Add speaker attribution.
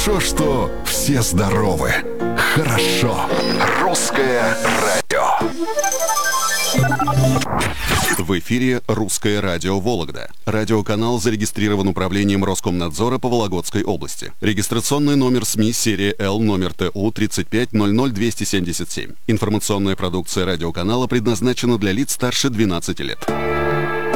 Speaker 1: Хорошо, что все здоровы. Хорошо. Русское радио.
Speaker 2: В эфире «Русское радио Вологда». Радиоканал зарегистрирован управлением Роскомнадзора по Вологодской области. Регистрационный номер СМИ серия Л, номер ТУ 3500277. Информационная продукция радиоканала предназначена для лиц старше 12 лет.